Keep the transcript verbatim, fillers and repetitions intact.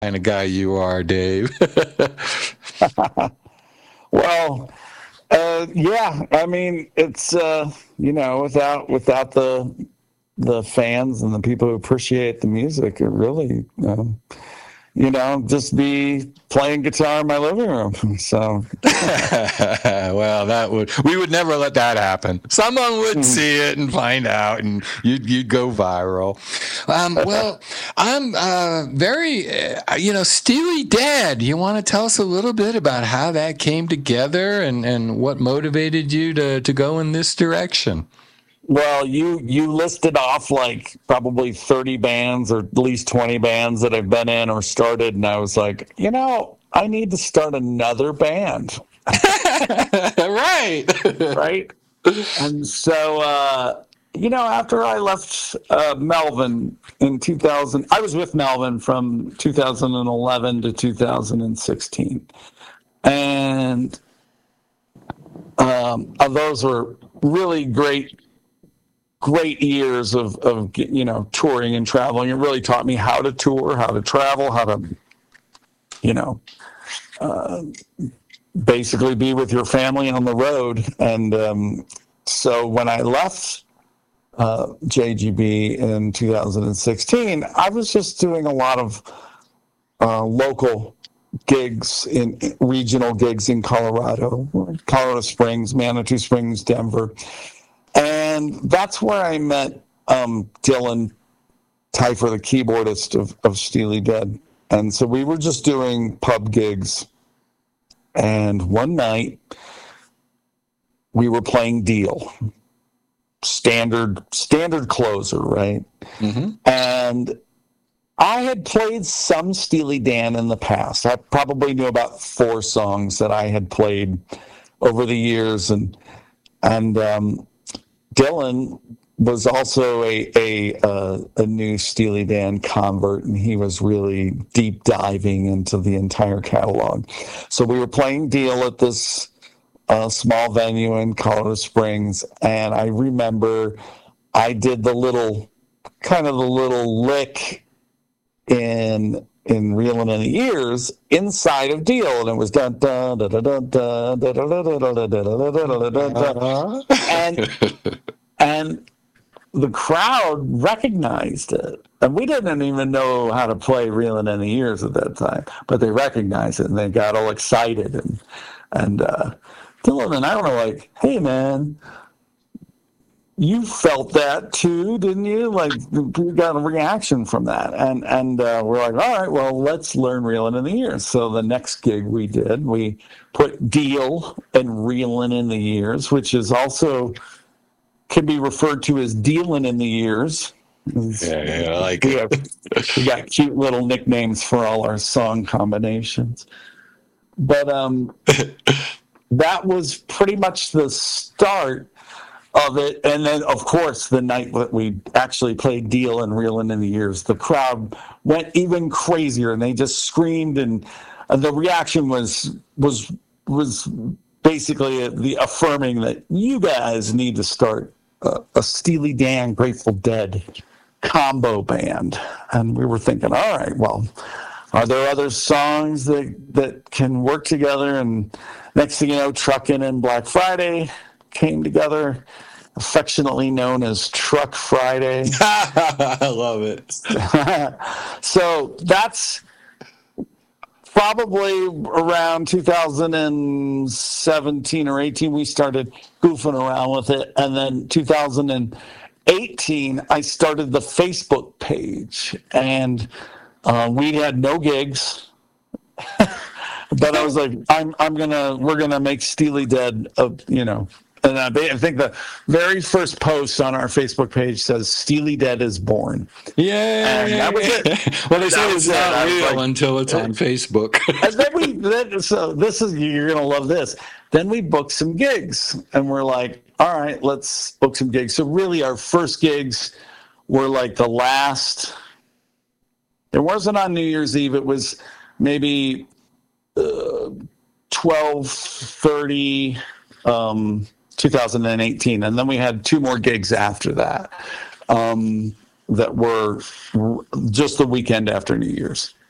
kind of guy you are, Dave. Well, uh, yeah, I mean, it's, uh, you know, without without the the fans and the people who appreciate the music, it really, um, you know, just be playing guitar in my living room. So, well, that would we would never let that happen. Someone would see it and find out, and you'd you'd go viral. Um, well, I'm uh, very, uh, you know, Steely Dan. You want to tell us a little bit about how that came together and, and what motivated you to to go in this direction? well, you you listed off like probably thirty bands or at least twenty bands that I've been in or started, and I was like, you know, I need to start another band. Right. Right? And so, uh, you know, after I left uh, Melvin in two thousand, I was with Melvin from two thousand eleven to two thousand sixteen. And um, those were really great great years of, of, you know, touring and traveling. It really taught me how to tour, how to travel, how to, you know, uh, basically be with your family on the road. And um, so when I left uh, J G B in two thousand sixteen, I was just doing a lot of uh, local gigs, in regional gigs in Colorado, Colorado Springs, Manitou Springs, Denver. And that's where I met um, Dylan Teifer, the keyboardist of, of Steely Dan. And so we were just doing pub gigs. And one night we were playing Deal, standard standard closer, right? Mm-hmm. And I had played some Steely Dan in the past. I probably knew about four songs that I had played over the years, and and um, Dylan was also a a, uh, a new Steely Dan convert, and he was really deep diving into the entire catalog. So we were playing Deal at this uh, small venue in Colorado Springs, and I remember I did the little kind of the little lick in in Reelin' in the Ears inside of Deal, and it was dun dun dun dun dun dun dun dun dun dun dun, and and the crowd recognized it, and we didn't even know how to play Reelin' in the Ears at that time, but they recognized it and they got all excited, and and uh, Dylan and I were like, "Hey, man, you felt that too, didn't you? Like, we got a reaction from that." And and uh, we're like, all right, well, let's learn Reelin' in the Ears. So the next gig we did, we put Deal and Reelin' in the Ears, which is also can be referred to as Dealin' in the Ears. Yeah, yeah, I like we, it. have, we got cute little nicknames for all our song combinations. But um, that was pretty much the start of it. And then, of course, the night that we actually played Deal and Reelin' in the Ears, the crowd went even crazier, and they just screamed, and uh, the reaction was was was basically the affirming that you guys need to start a, a Steely Dan Grateful Dead combo band. And we were thinking, all right, well, are there other songs that that can work together? And next thing you know, Truckin' and Black Friday came together, affectionately known as Truck Friday. I love it. So that's probably around two thousand seventeen or eighteen, we started goofing around with it. And then two thousand eighteen, I started the Facebook page, and uh, we had no gigs. But I was like, I'm, I'm gonna, we're gonna make Steely Dan, uh, you know. And I think the very first post on our Facebook page says "Steely Dan is born." Yeah, and that was it. Well, they say it's it. not real like, until it's on Facebook. And then we, then, so this is, you're gonna love this. Then we booked some gigs, and we're like, all right, let's book some gigs. So really, our first gigs were like the last. It wasn't on New Year's Eve. It was maybe uh, twelve thirty. Um, two thousand eighteen, and then we had two more gigs after that um, that were just the weekend after New Year's.